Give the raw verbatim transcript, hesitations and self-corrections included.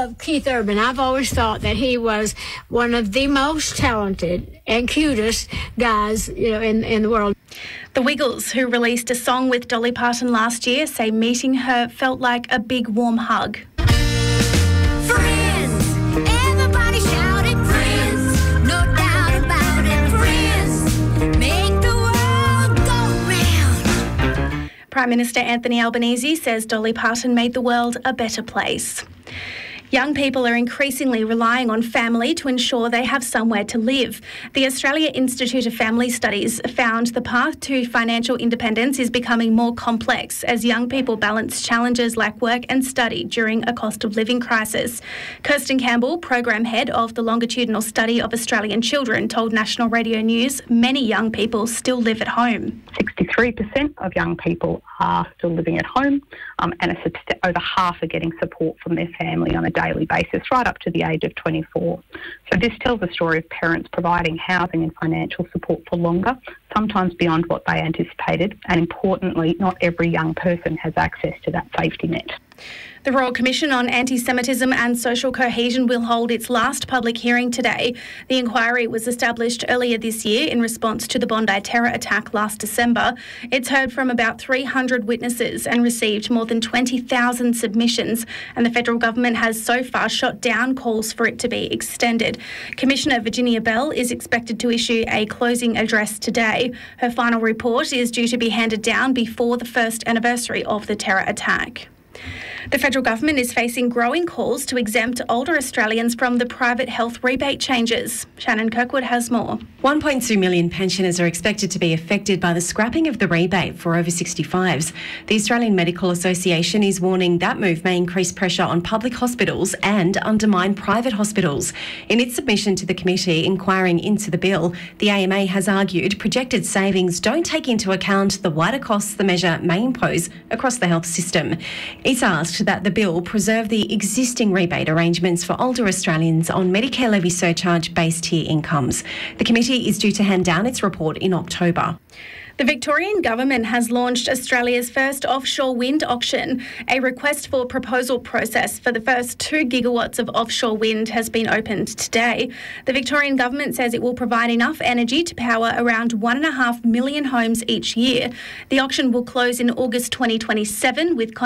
love Keith Urban. I've always thought that he was one of the most talented and cutest guys, you know, in, in the world. The Wiggles, who released a song with Dolly Parton last year, say meeting her felt like a big warm hug. Friends, everybody shout it, friends, no doubt about it, friends, make the world go round. Prime Minister Anthony Albanese says Dolly Parton made the world a better place. Young people are increasingly relying on family to ensure they have somewhere to live. The Australia Institute of Family Studies found the path to financial independence is becoming more complex as young people balance challenges like work and study during a cost of living crisis. Kirsten Campbell, Program Head of the Longitudinal Study of Australian Children, told National Radio News many young people still live at home. sixty-three percent of young people are still living at home, um, and a subst- over half are getting support from their family on a daily basis, right up to the age of twenty-four. So this tells a story of parents providing housing and financial support for longer, sometimes beyond what they anticipated, and importantly, not every young person has access to that safety net. The Royal Commission on Anti-Semitism and Social Cohesion will hold its last public hearing today. The inquiry was established earlier this year in response to the Bondi terror attack last December. It's heard from about three hundred witnesses and received more than twenty thousand submissions, and the federal government has so far shot down calls for it to be extended. Commissioner Virginia Bell is expected to issue a closing address today. Her final report is due to be handed down before the first anniversary of the terror attack. The federal government is facing growing calls to exempt older Australians from the private health rebate changes. Shannon Kirkwood has more. one point two million pensioners are expected to be affected by the scrapping of the rebate for over sixty-fives. The Australian Medical Association is warning that move may increase pressure on public hospitals and undermine private hospitals. In its submission to the committee inquiring into the bill, the A M A has argued projected savings don't take into account the wider costs the measure may impose across the health system. It's asked that the bill preserve the existing rebate arrangements for older Australians on Medicare levy surcharge-based tier incomes. The committee is due to hand down its report in October. The Victorian Government has launched Australia's first offshore wind auction. A request for proposal process for the first two gigawatts of offshore wind has been opened today. The Victorian Government says it will provide enough energy to power around one and a half million homes each year. The auction will close in August twenty twenty-seven with